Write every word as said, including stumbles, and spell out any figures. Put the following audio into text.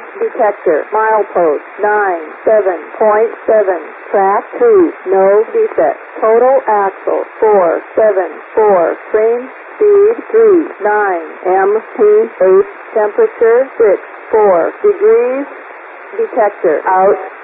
detector, milepost nine seven point seven, track two, no defect, total axle four seven four, frame speed three nine, M P eight, temperature six four degrees, detector out.